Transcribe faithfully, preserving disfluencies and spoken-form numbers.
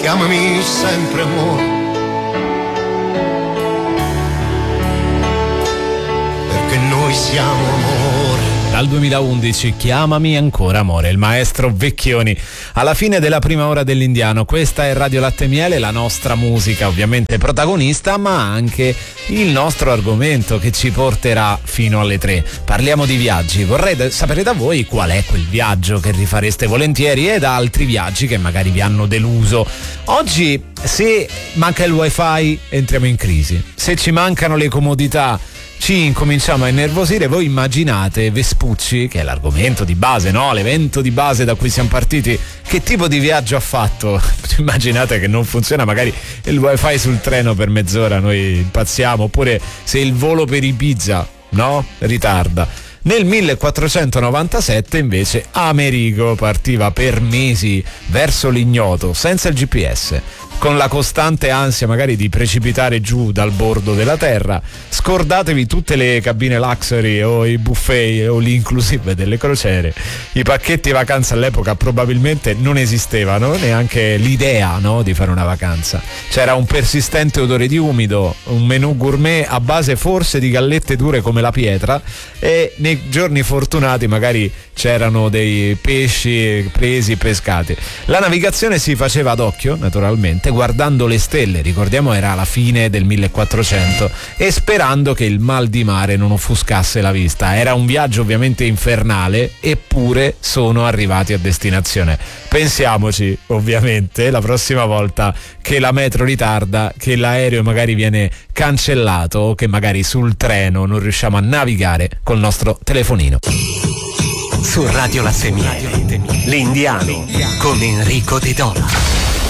chiamami sempre amore, perché noi siamo amore. Dal duemilaundici Chiamami ancora amore, il maestro Vecchioni alla fine della prima ora dell'Indiano. Questa è Radio Latte e Miele, la nostra musica ovviamente protagonista, ma anche il nostro argomento che ci porterà fino alle tre. Parliamo di viaggi. Vorrei da- sapere da voi qual è quel viaggio che rifareste volentieri e da altri viaggi che magari vi hanno deluso. Oggi, se manca il wifi, entriamo in crisi. Se ci mancano le comodità, ci incominciamo a innervosire. Voi immaginate Vespucci, che è l'argomento di base, no? L'evento di base da cui siamo partiti, che tipo di viaggio ha fatto? Immaginate che non funziona magari il wifi sul treno per mezz'ora, noi impazziamo, oppure se il volo per Ibiza, no? Ritarda. Nel millequattrocentonovantasette invece Amerigo partiva per mesi verso l'ignoto, senza il G P S, con la costante ansia magari di precipitare giù dal bordo della terra. Scordatevi tutte le cabine luxury o i buffet o l'inclusive delle crociere. I pacchetti vacanza all'epoca probabilmente non esistevano, neanche l'idea, no, di fare una vacanza. C'era un persistente odore di umido, un menù gourmet a base forse di gallette dure come la pietra, e nei giorni fortunati magari c'erano dei pesci presi, pescati. La navigazione si faceva ad occhio, naturalmente, guardando le stelle, ricordiamo era la fine del millequattrocento, e sperando che il mal di mare non offuscasse la vista. Era un viaggio ovviamente infernale, eppure sono arrivati a destinazione. Pensiamoci ovviamente la prossima volta che la metro ritarda, che l'aereo magari viene cancellato o che magari sul treno non riusciamo a navigare col nostro telefonino. Su Radio Latte e Miele, l'Indiano con Enrico De Dona.